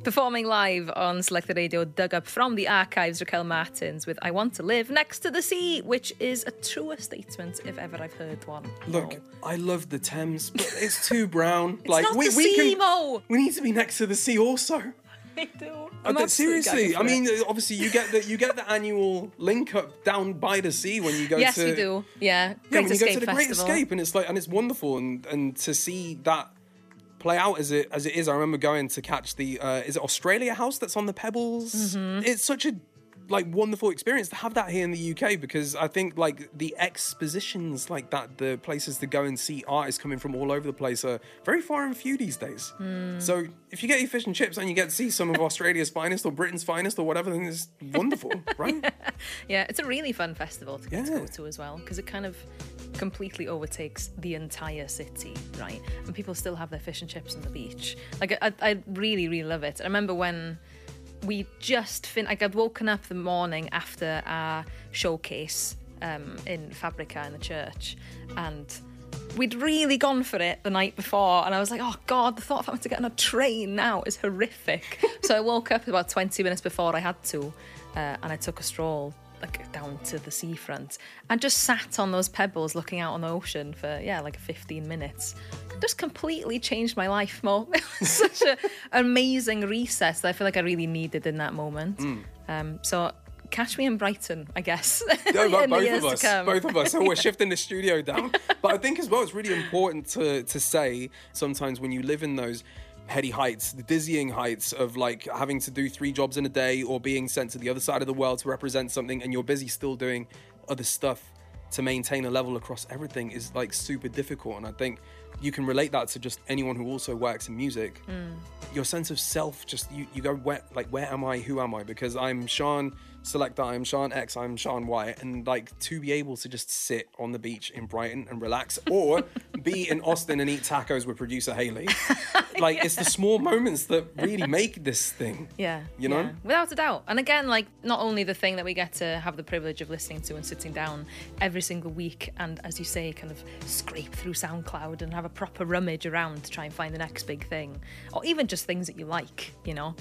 Performing live on Selected Radio, dug up from the archives, Raquel Martins with I Want to Live Next to the Sea, which is a truer statement if ever I've heard one. Look, I love the Thames, but it's too brown. It's not the sea, Mo! We need to be next to the sea also. I do. Seriously, I mean, obviously you get the annual link up down by the sea when you go yes, to... we do. Yeah, when you go to the Festival. Great Escape, and it's wonderful, and to see that play out as it is. I remember going to catch the is it Australia House that's on the Pebbles? Mm-hmm. It's such a wonderful experience to have that here in the UK, because I think the expositions like that, the places to go and see artists coming from all over the place are very far and few these days. So if you get your fish and chips and you get to see some of Australia's finest or Britain's finest or whatever, then it's wonderful, right? Yeah, it's a really fun festival to get to go to as well, because it kind of completely overtakes the entire city, right? And people still have their fish and chips on the beach. I really, really love it. I remember when we just I'd woken up the morning after our showcase in Fabrica in the church, and we'd really gone for it the night before, and I was like, oh God, the thought of having to get on a train now is horrific. So I woke up about 20 minutes before I had to, and I took a stroll down to the seafront and just sat on those pebbles looking out on the ocean for 15 minutes. Just completely changed my life, Mo. It was such an amazing reset that I feel like I really needed in that moment. So catch me in Brighton, I guess. No, both of us. So we're shifting the studio down. But I think as well, it's really important to say sometimes when you live in those heady heights, the dizzying heights of having to do 3 jobs in a day or being sent to the other side of the world to represent something, and you're busy still doing other stuff, to maintain a level across everything is super difficult. And I think you can relate that to just anyone who also works in music. Your sense of self, just you go, where am I, who am I? Because I'm Sean Selector, I'm Sean X, I'm Sean Y, and to be able to just sit on the beach in Brighton and relax, or be in Austin and eat tacos with producer Haley. It's the small moments that really make this thing. Yeah. You know? Yeah. Without a doubt. And again, not only the thing that we get to have the privilege of listening to and sitting down every single week and, as you say, kind of scrape through SoundCloud and have a proper rummage around to try and find the next big thing, or even just things that you like,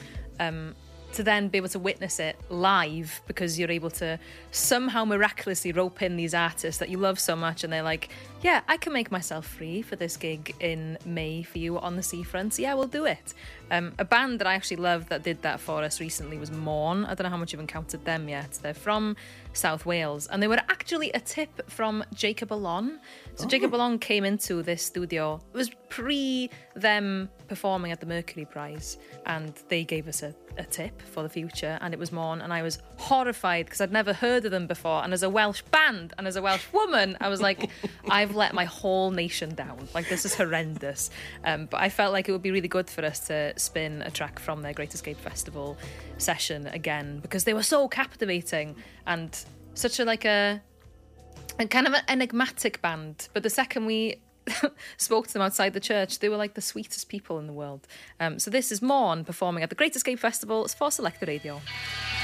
to then be able to witness it live, because you're able to somehow miraculously rope in these artists that you love so much, and they're like, yeah, I can make myself free for this gig in May for you on the seafront. Yeah, we'll do it. A band that I actually love that did that for us recently was Morn. I don't know how much you've encountered them yet. They're from South Wales, and they were actually a tip from Jacob Alon. So Jacob Alon came into this studio. It was pre them performing at the Mercury Prize, and they gave us a tip for the future, and it was Morn, and I was horrified because I'd never heard of them before, and as a Welsh band and as a Welsh woman, I was like, I've let my whole nation down. This is horrendous. But I felt like it would be really good for us to spin a track from their Great Escape Festival session again, because they were so captivating and such a kind of an enigmatic band. But the second we spoke to them outside the church, they were the sweetest people in the world. So this is Morn performing at the Great Escape Festival for Selected Radio.